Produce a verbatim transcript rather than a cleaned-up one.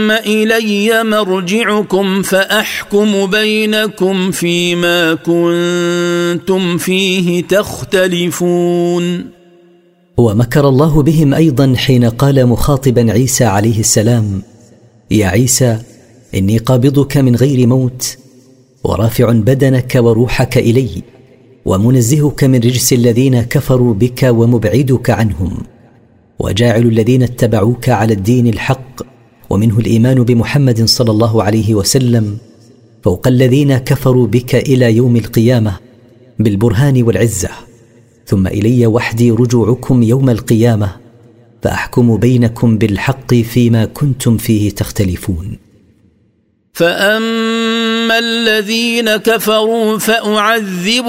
ثم إلي مرجعكم فأحكم بينكم فيما كنتم فيه تختلفون. ومكر الله بهم أيضا حين قال مخاطبا عيسى عليه السلام: يا عيسى إني قابضك من غير موت ورافع بدنك وروحك إلي ومنزهك من رجس الذين كفروا بك ومبعدك عنهم، وجاعل الذين اتبعوك على الدين الحق ومنه الإيمان بمحمد صلى الله عليه وسلم فوق الذين كفروا بك إلى يوم القيامة بالبرهان والعزة، ثم إلي وحدي رجوعكم يوم القيامة فأحكم بينكم بالحق فيما كنتم فيه تختلفون. فأما الذين كفروا فأعذبهم